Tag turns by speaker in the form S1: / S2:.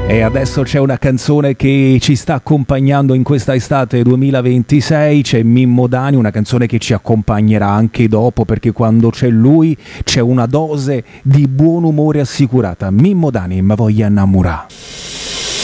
S1: E adesso c'è una canzone che ci sta accompagnando in questa estate 2026, c'è Mimmo Dani, una canzone che ci accompagnerà anche dopo, perché quando c'è lui c'è una dose di buon umore assicurata. Mimmo Dani, ma voglia innamorare.